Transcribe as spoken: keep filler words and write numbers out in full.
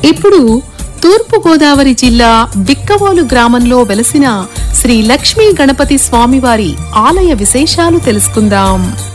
ఇప్పుడు తూర్పు గోదావరి జిల్లా బిక్కవోలు గ్రామంలో వెలసిన శ్రీ లక్ష్మీ గణపతి స్వామివారి ఆలయ విశేషాలు తెలుసుకుందాం.